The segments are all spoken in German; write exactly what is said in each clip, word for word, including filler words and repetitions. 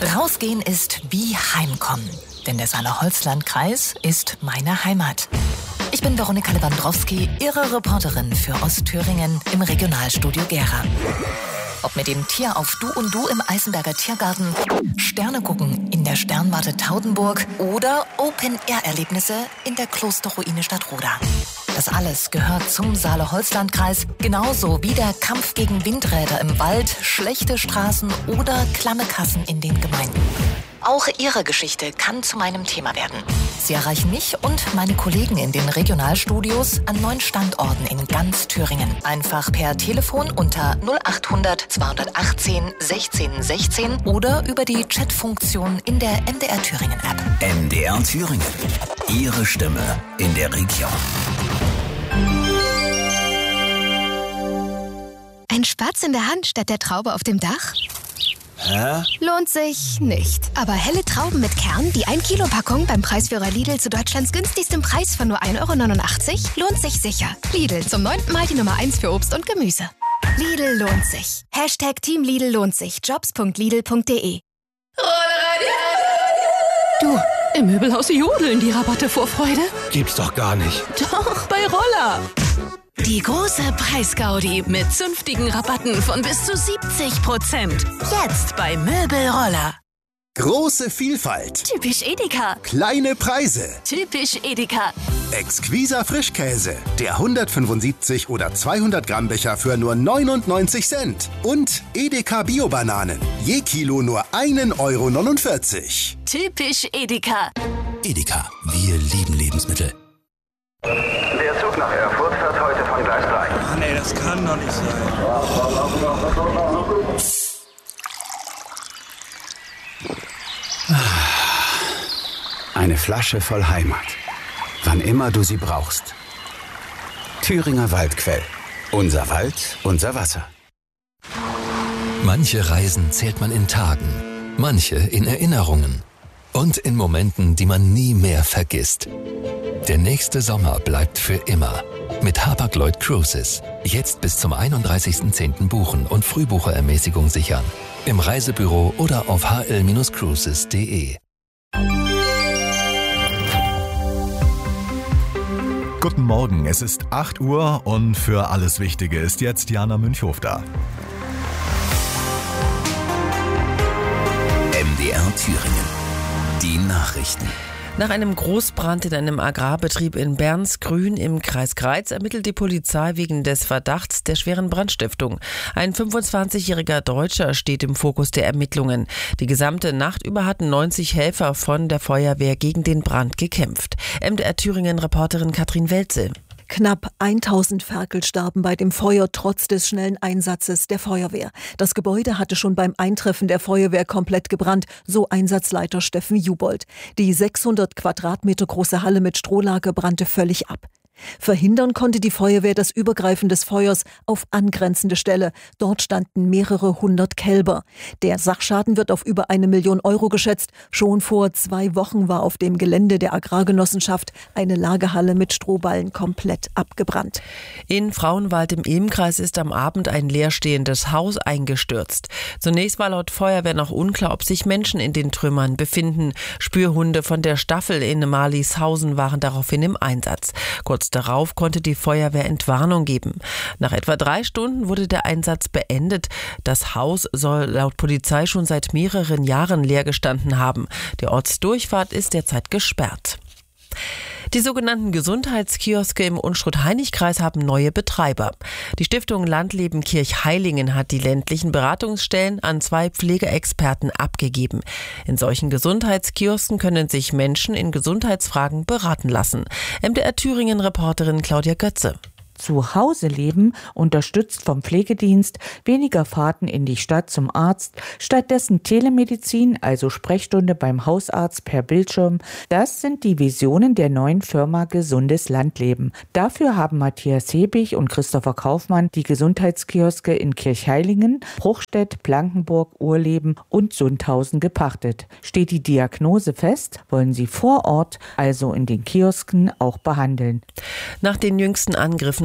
Rausgehen ist wie Heimkommen, denn der Saale-Holzland-Kreis ist meine Heimat. Ich bin Veronika Lewandowski, Ihre Reporterin für Ostthüringen im Regionalstudio Gera. Ob mit dem Tier auf Du und Du im Eisenberger Tiergarten, Sterne gucken in der Sternwarte Taudenburg oder Open-Air-Erlebnisse in der Klosterruine Stadtroda. Das alles gehört zum Saale-Holzland-Kreis, genauso wie der Kampf gegen Windräder im Wald, schlechte Straßen oder klamme Kassen in den Gemeinden. Auch Ihre Geschichte kann zu meinem Thema werden. Sie erreichen mich und meine Kollegen in den Regionalstudios an neun Standorten in ganz Thüringen. Einfach per Telefon unter null acht hundert zweihundertachtzehn sechzehn sechzehn oder über die Chatfunktion in der M D R Thüringen App. M D R Thüringen. Ihre Stimme in der Region. Ein Spatz in der Hand statt der Traube auf dem Dach? Hä? Lohnt sich nicht. Aber helle Trauben mit Kern, die ein Kilo Packung beim Preisführer Lidl zu Deutschlands günstigstem Preis von nur ein Euro neunundachtzig, lohnt sich sicher. Lidl, zum neunten Mal die Nummer eins für Obst und Gemüse. Lidl lohnt sich. Hashtag Team Lidl lohnt sich. Jobs punkt lidl punkt de. Du, im Möbelhaus jodeln die Rabatte vor Freude. Gibt's doch gar nicht. Doch, bei Roller. Die große Preisgaudi mit zünftigen Rabatten von bis zu siebzig Prozent. Jetzt bei Möbelroller. Große Vielfalt. Typisch Edeka. Kleine Preise. Typisch Edeka. Exquiser Frischkäse. Der hundertfünfundsiebzig oder zweihundert Gramm Becher für nur neunundneunzig Cent. Und Edeka Bio-Bananen. Je Kilo nur ein Euro neunundvierzig. Typisch Edeka. Edeka, wir lieben Lebensmittel. Der Zug nach Erfurt fährt heute von Gleis drei. Ach nee, das kann doch nicht sein. Eine Flasche voll Heimat. Wann immer du sie brauchst. Thüringer Waldquell. Unser Wald, unser Wasser. Manche Reisen zählt man in Tagen, manche in Erinnerungen und in Momenten, die man nie mehr vergisst. Der nächste Sommer bleibt für immer. Mit Hapag-Lloyd Cruises. Jetzt bis zum einunddreißigsten zehnten buchen und Frühbucherermäßigung sichern. Im Reisebüro oder auf h l Bindestrich cruises punkt de. Guten Morgen, es ist acht Uhr und für alles Wichtige ist jetzt Jana Münchhof da. M D R Thüringen. Die Nachrichten. Nach einem Großbrand in einem Agrarbetrieb in Bernsgrün im Kreis Greiz ermittelt die Polizei wegen des Verdachts der schweren Brandstiftung. Ein fünfundzwanzigjähriger Deutscher steht im Fokus der Ermittlungen. Die gesamte Nacht über hatten neunzig Helfer von der Feuerwehr gegen den Brand gekämpft. M D R Thüringen-Reporterin Katrin Welze. Knapp tausend Ferkel starben bei dem Feuer trotz des schnellen Einsatzes der Feuerwehr. Das Gebäude hatte schon beim Eintreffen der Feuerwehr komplett gebrannt, so Einsatzleiter Steffen Jubold. Die sechshundert Quadratmeter große Halle mit Strohlager brannte völlig ab. Verhindern konnte die Feuerwehr das Übergreifen des Feuers auf angrenzende Stelle. Dort standen mehrere hundert Kälber. Der Sachschaden wird auf über eine Million Euro geschätzt. Schon vor zwei Wochen war auf dem Gelände der Agrargenossenschaft eine Lagerhalle mit Strohballen komplett abgebrannt. In Frauenwald im Ilmkreis ist am Abend ein leerstehendes Haus eingestürzt. Zunächst war laut Feuerwehr noch unklar, ob sich Menschen in den Trümmern befinden. Spürhunde von der Staffel in Marlieshausen waren daraufhin im Einsatz. Kurz darauf konnte die Feuerwehr Entwarnung geben. Nach etwa drei Stunden wurde der Einsatz beendet. Das Haus soll laut Polizei schon seit mehreren Jahren leer gestanden haben. Die Ortsdurchfahrt ist derzeit gesperrt. Die sogenannten Gesundheitskioske im Unstrut-Hainich-Kreis haben neue Betreiber. Die Stiftung Landleben Kirchheilingen hat die ländlichen Beratungsstellen an zwei Pflegeexperten abgegeben. In solchen Gesundheitskiosken können sich Menschen in Gesundheitsfragen beraten lassen. M D R Thüringen-Reporterin Claudia Götze. Zu Hause leben, unterstützt vom Pflegedienst, weniger Fahrten in die Stadt zum Arzt, stattdessen Telemedizin, also Sprechstunde beim Hausarzt per Bildschirm. Das sind die Visionen der neuen Firma Gesundes Landleben. Dafür haben Matthias Hebig und Christopher Kaufmann die Gesundheitskioske in Kirchheilingen, Bruchstedt, Blankenburg, Urleben und Sundhausen gepachtet. Steht die Diagnose fest, wollen sie vor Ort, also in den Kiosken, auch behandeln. Nach den jüngsten Angriffen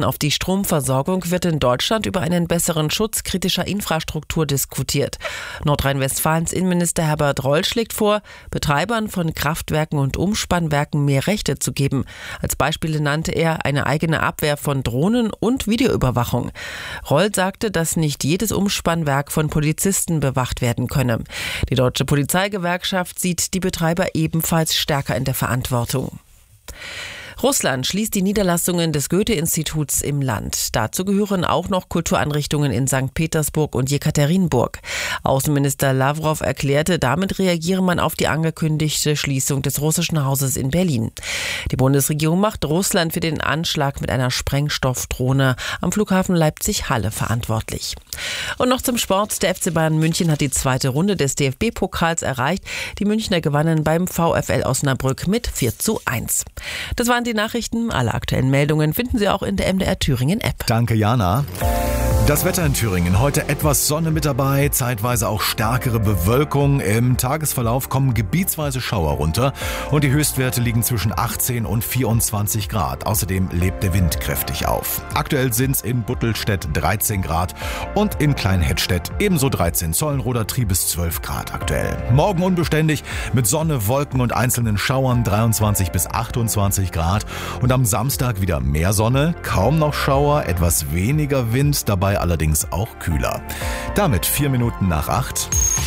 auf die Stromversorgung wird in Deutschland über einen besseren Schutz kritischer Infrastruktur diskutiert. Nordrhein-Westfalens Innenminister Herbert Reul schlägt vor, Betreibern von Kraftwerken und Umspannwerken mehr Rechte zu geben. Als Beispiele nannte er eine eigene Abwehr von Drohnen und Videoüberwachung. Reul sagte, dass nicht jedes Umspannwerk von Polizisten bewacht werden könne. Die Deutsche Polizeigewerkschaft sieht die Betreiber ebenfalls stärker in der Verantwortung. Russland schließt die Niederlassungen des Goethe-Instituts im Land. Dazu gehören auch noch Kultureinrichtungen in Sankt Petersburg und Jekaterinburg. Außenminister Lawrow erklärte, damit reagiere man auf die angekündigte Schließung des russischen Hauses in Berlin. Die Bundesregierung macht Russland für den Anschlag mit einer Sprengstoffdrohne am Flughafen Leipzig-Halle verantwortlich. Und noch zum Sport. Der F C Bayern München hat die zweite Runde des D F B-Pokals erreicht. Die Münchner gewannen beim VfL Osnabrück mit vier zu eins. Das waren die Nachrichten. Alle aktuellen Meldungen finden Sie auch in der M D R Thüringen App. Danke, Jana. Das Wetter in Thüringen. Heute etwas Sonne mit dabei, zeitweise auch stärkere Bewölkung. Im Tagesverlauf kommen gebietsweise Schauer runter und die Höchstwerte liegen zwischen achtzehn und vierundzwanzig Grad. Außerdem lebt der Wind kräftig auf. Aktuell sind es in Buttelstedt dreizehn Grad und in Kleinhettstedt ebenso dreizehn. Zollenroder Trieb es zwölf Grad aktuell. Morgen unbeständig mit Sonne, Wolken und einzelnen Schauern dreiundzwanzig bis achtundzwanzig Grad. Und am Samstag wieder mehr Sonne, kaum noch Schauer, etwas weniger Wind, dabei allerdings auch kühler. Damit vier Minuten nach acht.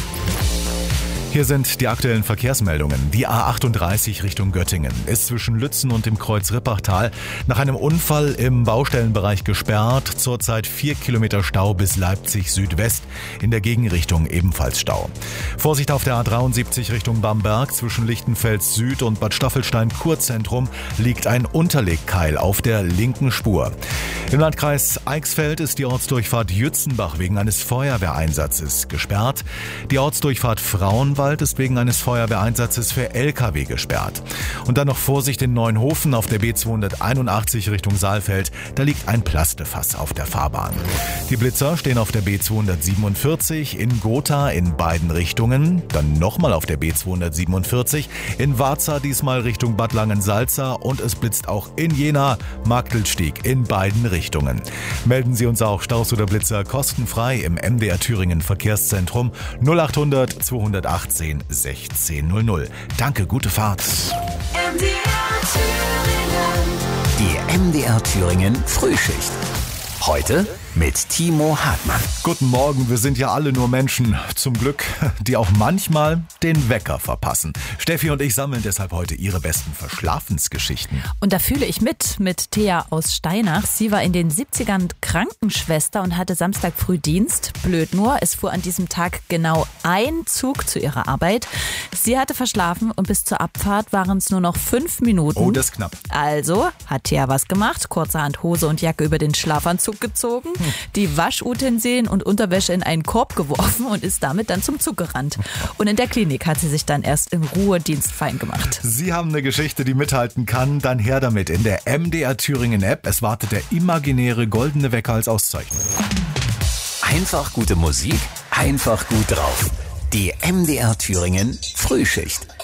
Hier sind die aktuellen Verkehrsmeldungen. Die A achtunddreißig Richtung Göttingen ist zwischen Lützen und dem Kreuz Rippachtal nach einem Unfall im Baustellenbereich gesperrt. Zurzeit vier Kilometer Stau bis Leipzig Südwest. In der Gegenrichtung ebenfalls Stau. Vorsicht auf der A dreiundsiebzig Richtung Bamberg. Zwischen Lichtenfels Süd und Bad Staffelstein Kurzentrum liegt ein Unterlegkeil auf der linken Spur. Im Landkreis Eichsfeld ist die Ortsdurchfahrt Jützenbach wegen eines Feuerwehreinsatzes gesperrt. Die Ortsdurchfahrt Frauenwald ist wegen eines Feuerwehreinsatzes für L K W gesperrt. Und dann noch Vorsicht in Neuenhofen auf der B zweihunderteinundachtzig Richtung Saalfeld. Da liegt ein Plastefass auf der Fahrbahn. Die Blitzer stehen auf der B zweihundertsiebenundvierzig in Gotha in beiden Richtungen. Dann nochmal auf der B zweihundertsiebenundvierzig in Warza, diesmal Richtung Bad Langensalza. Und es blitzt auch in Jena, Marktelstieg in beiden Richtungen. Melden Sie uns auch Staus oder Blitzer kostenfrei im M D R Thüringen Verkehrszentrum null achthundert zweihundertachtzehn sechzehn null null. Danke, gute Fahrt. M D R Thüringen. Die M D R Thüringen Frühschicht. Heute mit Timo Hartmann. Guten Morgen, wir sind ja alle nur Menschen, zum Glück, die auch manchmal den Wecker verpassen. Steffi und ich sammeln deshalb heute ihre besten Verschlafensgeschichten. Und da fühle ich mit, mit Thea aus Steinach. Sie war in den siebzigern Krankenschwester und hatte Samstag früh Dienst. Blöd nur, es fuhr an diesem Tag genau ein Zug zu ihrer Arbeit. Sie hatte verschlafen und bis zur Abfahrt waren es nur noch fünf Minuten. Oh, das ist knapp. Also hat Thea was gemacht, kurzerhand Hose und Jacke über den Schlafanzug gezogen, die Waschutensilien und Unterwäsche in einen Korb geworfen und ist damit dann zum Zug gerannt. Und in der Klinik hat sie sich dann erst in Ruhe dienstfein gemacht. Sie haben eine Geschichte, die mithalten kann, dann her damit in der M D R Thüringen App. Es wartet der imaginäre goldene Wecker als Auszeichnung. Einfach gute Musik, einfach gut drauf. Die M D R Thüringen Frühschicht.